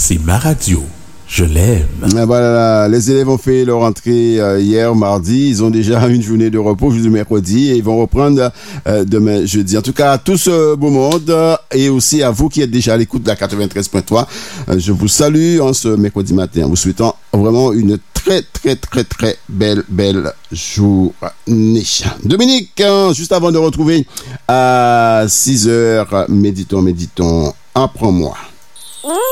c'est ma radio. Je l'aime. Voilà, les élèves ont fait leur entrée hier mardi. Ils ont déjà une journée de repos jeudi mercredi et ils vont reprendre demain jeudi. En tout cas, à tout ce beau monde et aussi à vous qui êtes déjà à l'écoute de la 93.3, je vous salue en ce mercredi matin en vous souhaitant vraiment une très belle journée. Dominique, juste avant de retrouver à 6h, méditons, apprends-moi.